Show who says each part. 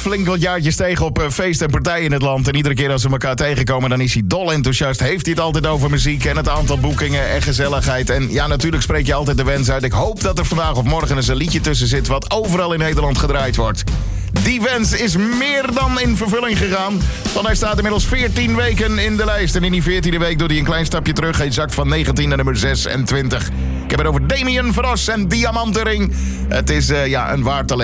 Speaker 1: flink wat jaartjes tegen op feesten en partijen in het land. En iedere keer als we elkaar tegenkomen, dan is hij dol enthousiast. Heeft hij het altijd over muziek en het aantal boekingen en gezelligheid. En ja, natuurlijk spreek je altijd de wens uit. Ik hoop dat er vandaag of morgen eens een liedje tussen zit wat overal in Nederland gedraaid wordt. Die wens is meer dan in vervulling gegaan. Want hij staat inmiddels 14 weken in de lijst. En in die 14e week doet hij een klein stapje terug. Hij zakt van 19 naar nummer 26. Ik heb het over Damien Vros en Diamantenring. Het is een waar talent.